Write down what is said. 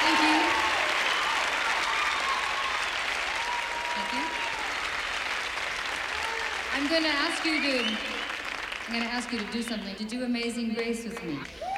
Thank you. Thank you. I'm going to ask you to do something, to do Amazing Grace with me.